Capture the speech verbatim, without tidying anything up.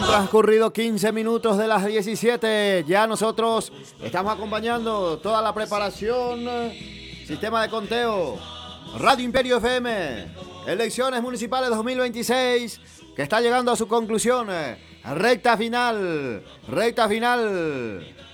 transcurrido quince minutos de las diecisiete. Ya nosotros estamos acompañando toda la preparación. Sistema de conteo. Radio Imperio F M. Elecciones municipales dos mil veintiséis. Que está llegando a su conclusión. Recta final. Recta final.